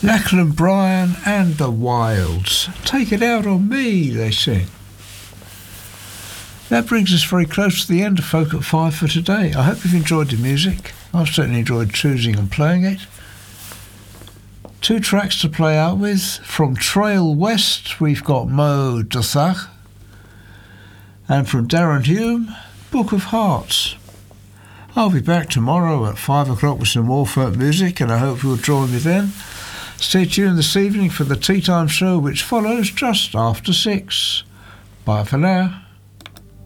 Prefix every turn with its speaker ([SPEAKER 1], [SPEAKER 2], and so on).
[SPEAKER 1] Lachlan Bryan and the Wilds. Take it out on me, they sing. That brings us very close to the end of Folk at 5 for today. I hope you've enjoyed the music. I've certainly enjoyed choosing and playing it. 2 tracks to play out with. From Trail West, we've got Mo Dothach. And from Darren Hume, Book of Hearts. I'll be back tomorrow at 5 o'clock with some more folk music, and I hope you'll join me then. Stay tuned this evening for the Tea Time Show, which follows just after 6. Bye for now.